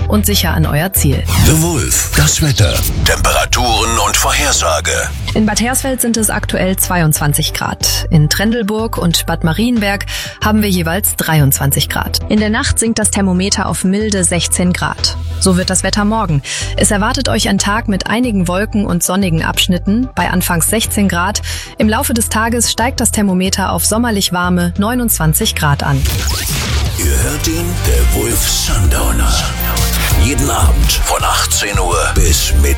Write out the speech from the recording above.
und sicher an euer Ziel. The Wolf, das Wetter, Temperaturen und Vorhersage. In Bad Hersfeld sind es aktuell 22 Grad. In Trendelburg und Bad Marienberg haben wir jeweils 23 Grad. In der Nacht sinkt das Thermometer auf milde 16 Grad. So wird das Wetter morgen. Es erwartet euch ein Tag mit einigen Wolken und sonnigen Abschnitten bei anfangs 16 Grad. Im Laufe des Tages steigt das Thermometer auf sommerlich warme 29 Grad an. Ihr hört ihn, der Wolf Sundowner. Jeden Abend von 18 Uhr bis Mitternacht.